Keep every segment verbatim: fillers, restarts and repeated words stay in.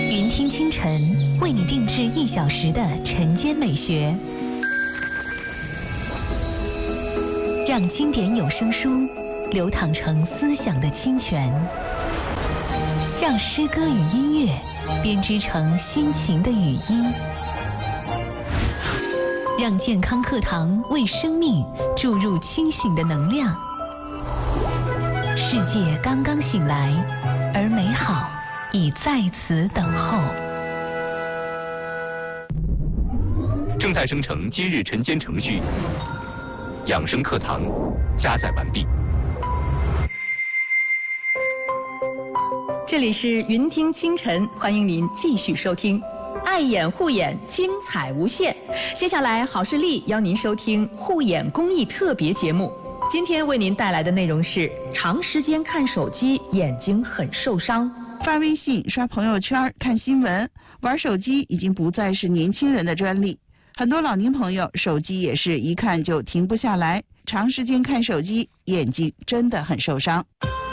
云听清晨为你定制一小时的晨间美学，让经典有声书流淌成思想的清泉，让诗歌与音乐编织成心情的语音，让健康课堂为生命注入清醒的能量。世界刚刚醒来，而美好已在此等候。 正在生成今日晨间程序，养生课堂加载完毕。 这里是云听清晨，欢迎您继续收听。爱眼护眼，精彩无限。接下来，好视力邀您收听护眼公益特别节目。今天为您带来的内容是：长时间看手机，眼睛很受伤。 发微信、刷朋友圈、看新闻、玩手机已经不再是年轻人的专利，很多老年朋友手机也是一看就停不下来，长时间看手机，眼睛真的很受伤。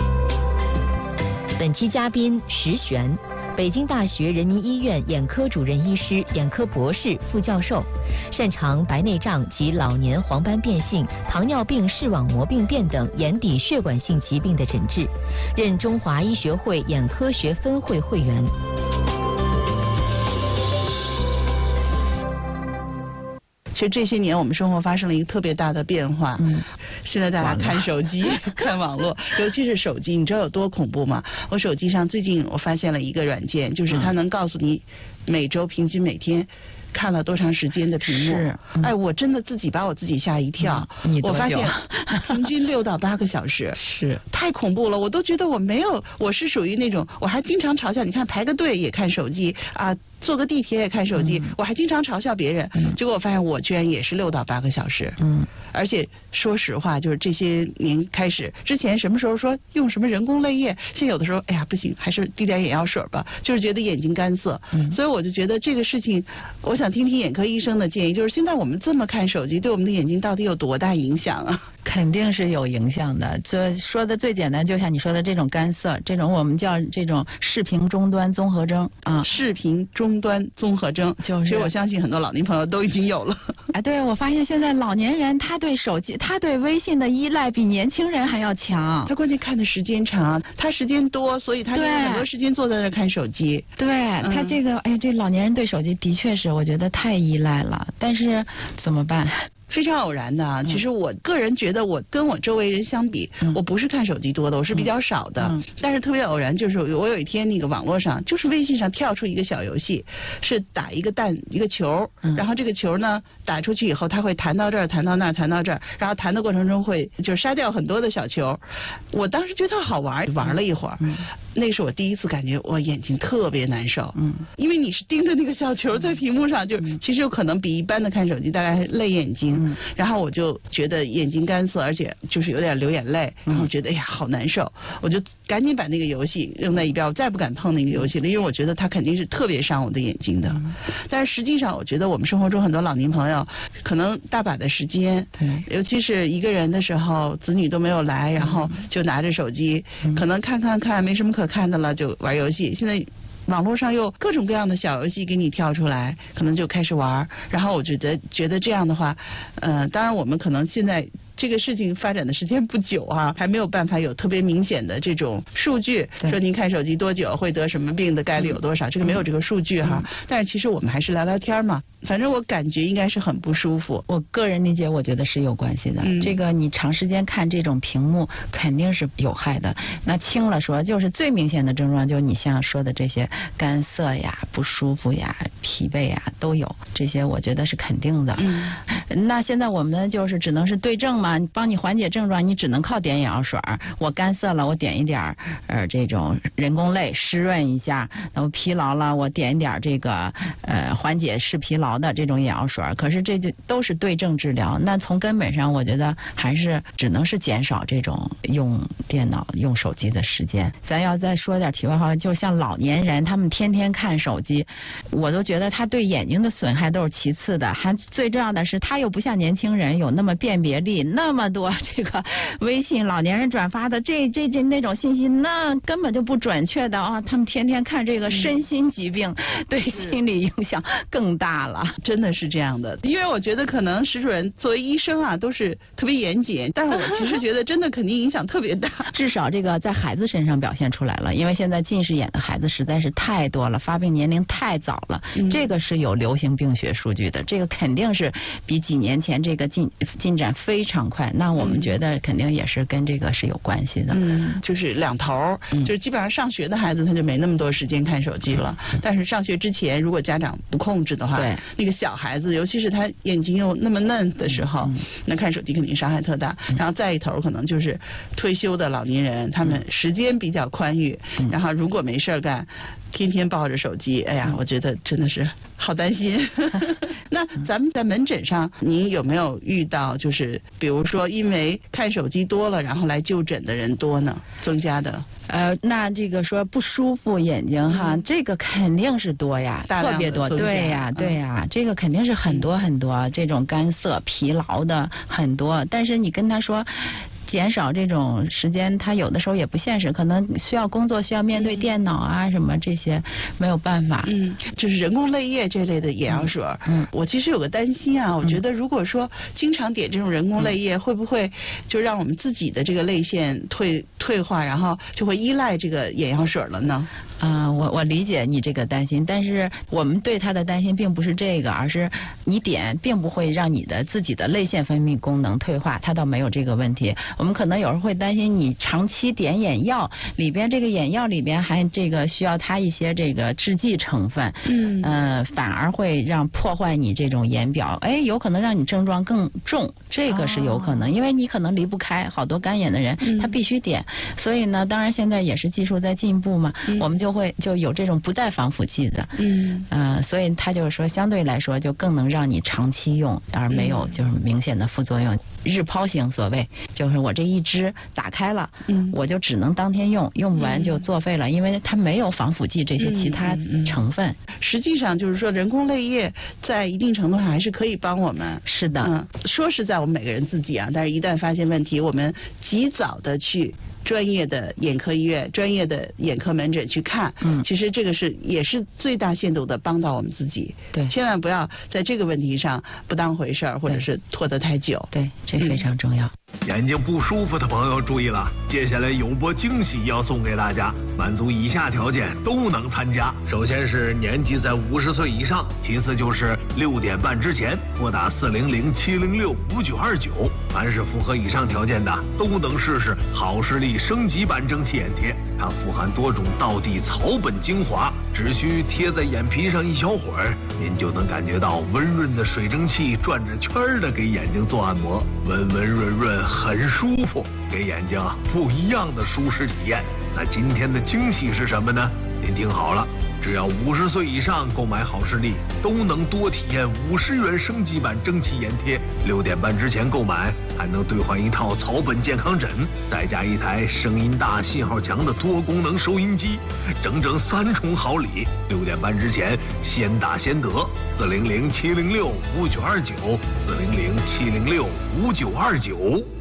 本期嘉宾石璇，北京大学人民医院眼科主任医师、眼科博士、副教授，擅长白内障及老年黄斑变性、糖尿病视网膜病变等眼底血管性疾病的诊治，任中华医学会眼科学分会会员。 其实这些年我们生活发生了一个特别大的变化，嗯，现在大家看手机、看网络，尤其是手机，你知道有多恐怖吗？我手机上最近我发现了一个软件，就是它能告诉你每周平均每天看了多长时间的屏幕。是，嗯、哎，我真的自己把我自己吓一跳。 嗯、你多久？ 我发现平均六到八个小时， 是太恐怖了。我都觉得我没有，我是属于那种，我还经常嘲笑，你看排个队也看手机啊。坐个地铁也看手机，嗯、我还经常嘲笑别人，嗯、结果我发现我居然也是六到八个小时。嗯，而且说实话，就是这些年开始，之前什么时候说用什么人工泪液，现在有的时候，哎呀不行，还是滴点眼药水吧，就是觉得眼睛干涩。嗯，所以我就觉得这个事情，我想听听眼科医生的建议，就是现在我们这么看手机，对我们的眼睛到底有多大影响啊？ 肯定是有影响的。这说的最简单，就像你说的这种干涩，这种我们叫这种视频终端综合征啊， 视频终端综合征，就是，其实我相信很多老年朋友都已经有了。 哎，对，我发现现在老年人他对手机、他对微信的依赖比年轻人还要强。 他关键看的时间长，他时间多，所以他就很多时间坐在那看手机。 对、嗯、他这个，哎，这老年人对手机的确是，我觉得太依赖了。但是怎么办？ 非常偶然的啊，其实我个人觉得，我跟我周围人相比，嗯、我不是看手机多的，我是比较少的。嗯、但是特别偶然，就是我有一天那个网络上，就是微信上跳出一个小游戏，是打一个弹一个球，嗯、然后这个球呢打出去以后，它会弹到这儿，弹到那儿，弹到这儿，然后弹的过程中会就是杀掉很多的小球。我当时觉得好玩，玩了一会儿，嗯、那是我第一次感觉我眼睛特别难受，嗯，因为你是盯着那个小球在屏幕上，就其实有可能比一般的看手机大概累眼睛。嗯，然后我就觉得眼睛干涩，而且就是有点流眼泪，然后觉得哎呀好难受，我就赶紧把那个游戏扔在一边，我再不敢碰那个游戏了，因为我觉得它肯定是特别伤我的眼睛的。但是实际上，我觉得我们生活中很多老年朋友可能大把的时间，尤其是一个人的时候，子女都没有来，然后就拿着手机，可能看看看没什么可看的了，就玩游戏。现在网络上有各种各样的小游戏给你跳出来，可能就开始玩。然后我觉得觉得这样的话，呃，当然我们可能现在这个事情发展的时间不久啊，还没有办法有特别明显的这种数据，说您看手机多久会得什么病的概率有多少，这个没有这个数据哈。嗯、但是其实我们还是聊聊天嘛，反正我感觉应该是很不舒服。 我个人理解，我觉得是有关系的。嗯、这个你长时间看这种屏幕肯定是有害的。那轻了说，就是最明显的症状，就你像说的这些干涩呀、不舒服呀、疲惫呀都有，这些我觉得是肯定的。嗯、那现在我们就是只能是对症嘛。帮你缓解症状，你只能靠点眼药水。我干涩了，我点一点呃这种人工泪湿润一下；那我疲劳了，我点一点这个呃缓解视疲劳的这种眼药水。可是这就都是对症治疗。那从根本上，我觉得还是只能是减少这种用电脑、用手机的时间。咱要再说点题外话，就像老年人，他们天天看手机，我都觉得他对眼睛的损害都是其次的，还最重要的是他又不像年轻人有那么辨别力。 那么多这个微信老年人转发的这这这那种信息，那根本就不准确的啊！他们天天看这个身心疾病，嗯、对心理影响更大了， 真的是这样的。因为我觉得可能石主任作为医生啊，都是特别严谨，但是我其实觉得真的肯定影响特别大。 至少这个在孩子身上表现出来了，因为现在近视眼的孩子实在是太多了，发病年龄太早了，嗯、这个是有流行病学数据的，这个肯定是比几年前这个进进展非常快。那我们觉得肯定也是跟这个是有关系的。 嗯，就是两头，嗯、就是基本上上学的孩子他就没那么多时间看手机了，嗯、但是上学之前如果家长不控制的话，对那个小孩子，尤其是他眼睛又那么嫩的时候，嗯、那看手机肯定伤害特大。嗯、然后再一头可能就是退休的老年人，他们时间比较宽裕，嗯、然后如果没事干，天天抱着手机，哎呀，我觉得真的是好担心。那咱们在门诊上，您有没有遇到就是比如说因为看手机多了，然后来就诊的人多呢？增加的？ 呃，那这个说不舒服眼睛哈，嗯、这个肯定是多呀，特别多，对呀，对呀，嗯、这个肯定是很多很多，嗯、这种干涩、疲劳的很多。但是你跟他说减少这种时间，他有的时候也不现实，可能需要工作，需要面对电脑啊、嗯、什么这些，没有办法。 嗯，就是人工泪液这类的眼药水。嗯，我其实有个担心啊，我觉得如果说经常点这种人工泪液，嗯、会不会就让我们自己的这个泪腺退退化，然后就会依赖这个眼药水了呢？ 啊、呃，我我理解你这个担心，但是我们对他的担心并不是这个，而是你点并不会让你的自己的泪腺分泌功能退化，它倒没有这个问题。我们可能有时候会担心你长期点眼药，里边这个眼药里边还这个需要它一些这个制剂成分，嗯，呃，反而会让破坏你这种眼表，哎，有可能让你症状更重，这个是有可能，哦、因为你可能离不开，好多干眼的人、嗯、他必须点，所以呢，当然现在也是技术在进步嘛，嗯、我们就会就有这种不带防腐剂的，嗯，呃，所以他就是说相对来说就更能让你长期用，而没有就是明显的副作用。日抛型所谓就是我这一支打开了，嗯，我就只能当天用，用不完就作废了，嗯、因为它没有防腐剂这些其他成分。嗯嗯嗯、实际上就是说，人工泪液在一定程度上还是可以帮我们。 是的， 嗯，说是在我们每个人自己啊，但是一旦发现问题，我们及早的去专业的眼科医院、专业的眼科门诊去看，嗯，其实这个是也是最大限度的帮到我们自己。 对， 千万不要在这个问题上不当回事儿，或者是拖得太久。 对，这非常重要。 眼睛不舒服的朋友注意了，接下来有波惊喜要送给大家，满足以下条件都能参加。首先是年纪在五十岁以上，其次就是六点半之前拨打四零零七零六五九二九，凡是符合以上条件的都能试试好视力升级版蒸汽眼贴。它富含多种道地草本精华，只需贴在眼皮上一小会儿，您就能感觉到温润的水蒸气转着圈儿的给眼睛做按摩，温温润润很舒服，给眼睛不一样的舒适体验。那今天的惊喜是什么呢？您听好了，只要五十岁以上购买好视力，都能多体验五十元升级版蒸汽眼贴。六点半之前购买，还能兑换一套草本健康枕，再加一台声音大、信号强的多功能收音机，整整三重好礼。六点半之前先打先得，四零零七零六五九二九，四零零七零六五九二九。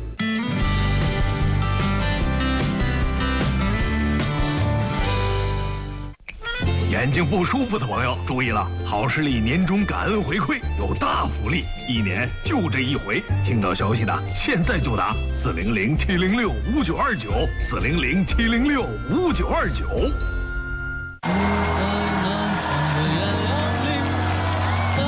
眼睛不舒服的朋友注意了，好视力年终感恩回馈有大福利，一年就这一回，听到消息的现在就打四零零七零六五九二九，四零零七零六五九二九。